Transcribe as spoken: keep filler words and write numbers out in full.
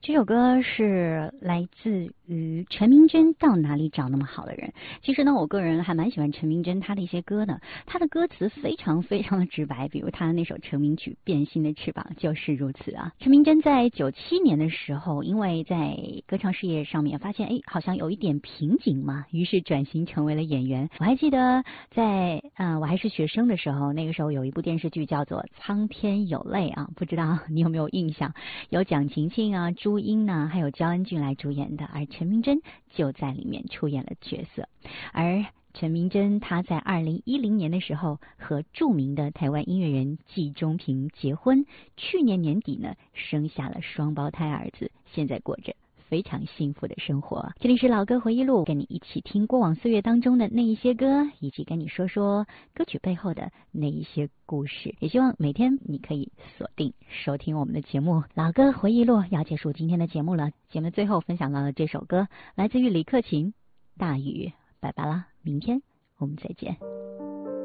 这首歌是来自于陈明真，《到哪里找那么好的人》。其实呢，我个人还蛮喜欢陈明真他的一些歌的，他的歌词非常非常的直白，比如他的那首成名曲《变心的翅膀》就是如此啊。陈明真在九七年的时候，因为在歌唱事业上面发现，哎，好像有一点瓶颈嘛，于是转型成为了演员。我还记得在呃我还是学生的时候，那个时候有一部电视剧叫做《苍天有泪》啊，不知道你有没有印象？有蒋勤勤啊、朱茵呢，还有焦恩俊来主演的，而陈明真就在里面出演了角色。而陈明真他在二零一零年的时候和著名的台湾音乐人季中平结婚，去年年底呢生下了双胞胎儿子，现在过着非常幸福的生活。这里是老歌回忆录，跟你一起听过往岁月当中的那一些歌，以及跟你说说歌曲背后的那一些故事。也希望每天你可以锁定收听我们的节目。老歌回忆录要结束今天的节目了，节目最后分享了这首歌，来自于李克勤，大雨。拜拜啦，明天我们再见。